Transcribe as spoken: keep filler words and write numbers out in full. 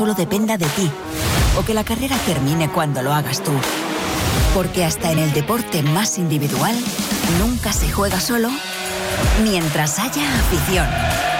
solo dependa de ti, o que la carrera termine cuando lo hagas tú. Porque hasta en el deporte más individual, nunca se juega solo mientras haya afición.